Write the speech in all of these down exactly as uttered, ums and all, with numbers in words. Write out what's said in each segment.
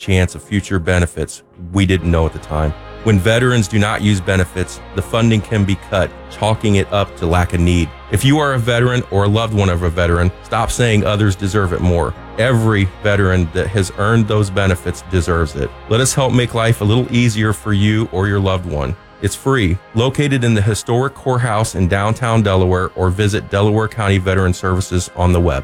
chance of future benefits we didn't know at the time. When veterans do not use benefits, the funding can be cut, chalking it up to lack of need. If you are a veteran or a loved one of a veteran, stop saying others deserve it more. Every veteran that has earned those benefits deserves it. Let us help make life a little easier for you or your loved one. It's free, located in the historic courthouse in downtown Delaware, or visit Delaware County Veteran Services on the web.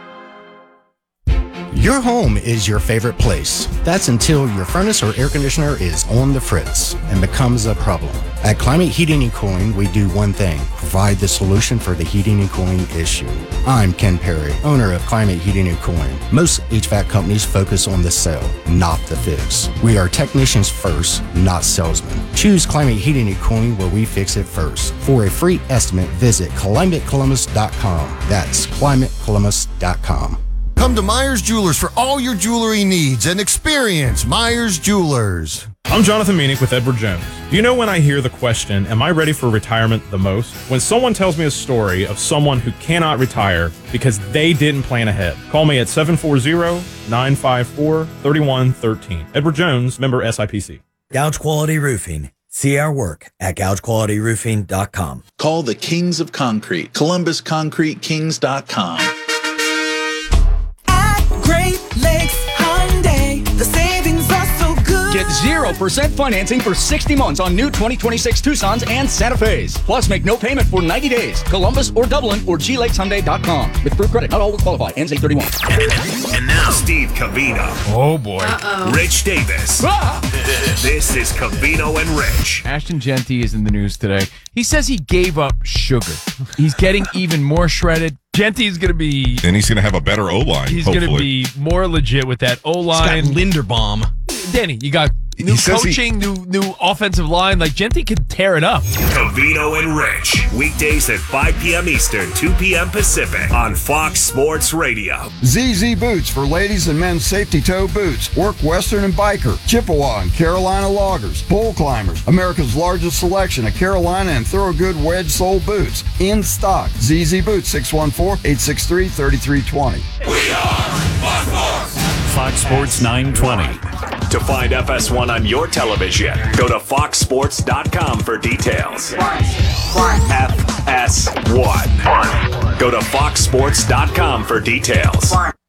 Your home is your favorite place. That's until your furnace or air conditioner is on the fritz and becomes a problem. At Climate Heating and Cooling, we do one thing: provide the solution for the heating and cooling issue. I'm Ken Perry, owner of Climate Heating and Cooling. Most H V A C companies focus on the sale, not the fix. We are technicians first, not salesmen. Choose Climate Heating and Cooling, where we fix it first. For a free estimate, visit climate columbus dot com. That's climate columbus dot com. Come to Myers Jewelers for all your jewelry needs and experience Myers Jewelers. I'm Jonathan Meanick with Edward Jones. Do you know when I hear the question, am I ready for retirement, the most? When someone tells me a story of someone who cannot retire because they didn't plan ahead. Call me at seven four zero, nine five four, three one one three. Edward Jones, member S I P C. Gouge Quality Roofing. See our work at gouge quality roofing dot com. Call the Kings of Concrete, columbus concrete kings dot com. Great Lakes Hyundai, the savings are so good. Get zero percent financing for sixty months on new twenty twenty-six Tucsons and Santa Fe's. Plus, make no payment for ninety days. Columbus or Dublin or G lakes hyundai dot com. With approved credit, not all will qualify. Ends eight thirty-one. And now, Steve Covino. Oh, boy. Uh-oh. Rich Davis. Ah! This is Covino and Rich. Ashton Genty is in the news today. He says he gave up sugar. He's getting even more shredded. Genty is going to be... And he's going to have a better O-line, He's going to be more legit with that O-line. He's got Linderbaum. Danny, you got new coaching, he, new new offensive line. Like, Genty could tear it up. Covino and Rich. Weekdays at five p.m. Eastern, two p.m. Pacific on Fox Sports Radio. Z Z Boots for ladies and men's safety toe boots. Work Western and Biker, Chippewa and Carolina loggers, pole climbers. America's largest selection of Carolina and Thorogood wedge sole boots. In stock. Z Z Boots, six one four, eight six three, three three two zero. We are Fox Sports. Fox Sports nine twenty. To find F S one on your television, go to fox sports dot com for details. F S one. Go to fox sports dot com for details.